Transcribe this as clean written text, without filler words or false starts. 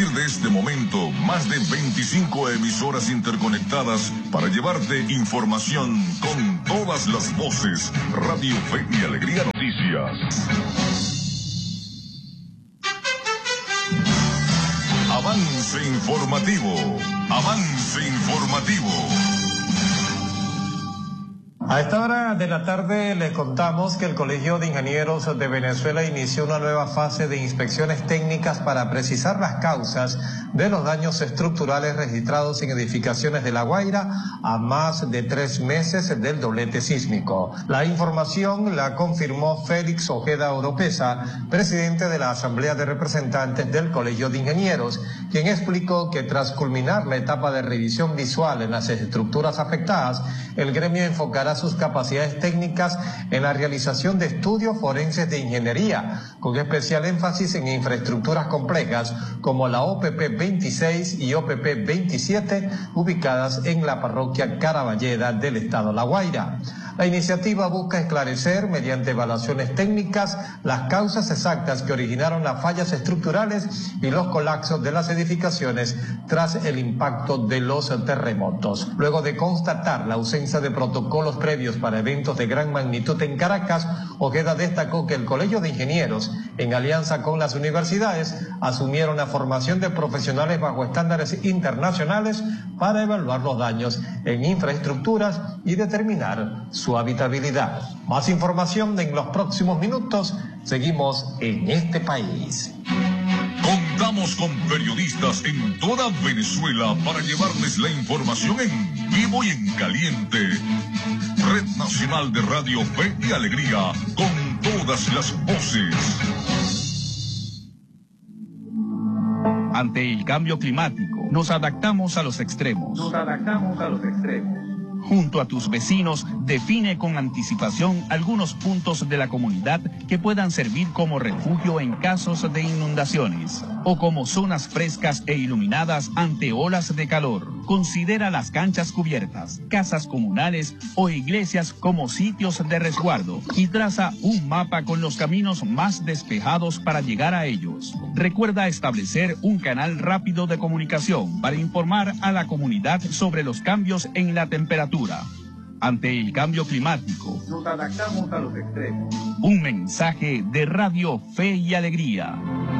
De este momento, más de 25 emisoras interconectadas para llevarte información con todas las voces. Radio Fe y Alegría Noticias. Avance informativo. Avance informativo. A esta hora de la tarde le contamos que el Colegio de Ingenieros de Venezuela inició una nueva fase de inspecciones técnicas para precisar las causas de los daños estructurales registrados en edificaciones de La Guaira a más de 3 meses del doblete sísmico. La información la confirmó Félix Ojeda Oropesa, presidente de la Asamblea de Representantes del Colegio de Ingenieros, quien explicó que tras culminar la etapa de revisión visual en las estructuras afectadas, el gremio enfocará sus capacidades técnicas en la realización de estudios forenses de ingeniería, con especial énfasis en infraestructuras complejas como la OPP 26 y OPP 27, ubicadas en la parroquia Caraballeda del estado La Guaira. La iniciativa busca esclarecer, mediante evaluaciones técnicas, las causas exactas que originaron las fallas estructurales y los colapsos de las edificaciones tras el impacto de los terremotos. Luego de constatar la ausencia de protocolos previos para eventos de gran magnitud en Caracas, Ojeda destacó que el Colegio de Ingenieros, en alianza con las universidades, asumieron la formación de profesionales bajo estándares internacionales para evaluar los daños en infraestructuras y determinar su habitabilidad. Más información en los próximos minutos. Seguimos en este país. Contamos con periodistas en toda Venezuela para llevarles la información en vivo y en caliente. Red Nacional de Radio Fe y Alegría, con todas las voces. Ante el cambio climático, nos adaptamos a los extremos. Junto a tus vecinos, define con anticipación algunos puntos de la comunidad que puedan servir como refugio en casos de inundaciones o como zonas frescas e iluminadas ante olas de calor. Considera las canchas cubiertas, casas comunales o iglesias como sitios de resguardo y traza un mapa con los caminos más despejados para llegar a ellos. Recuerda establecer un canal rápido de comunicación para informar a la comunidad sobre los cambios en la temperatura. Ante el cambio climático, nos adaptamos a los extremos. Un mensaje de Radio Fe y Alegría.